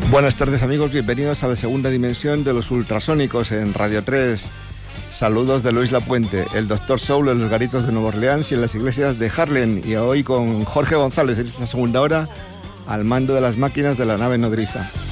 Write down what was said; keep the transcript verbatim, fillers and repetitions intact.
Buenas tardes amigos, bienvenidos a la segunda dimensión de los ultrasónicos en Radio tres. Saludos de Luis Lapuente, el doctor Soul en los garitos de Nueva Orleans y en las iglesias de Harlem, y hoy con Jorge González en esta segunda hora al mando de las máquinas de la nave nodriza.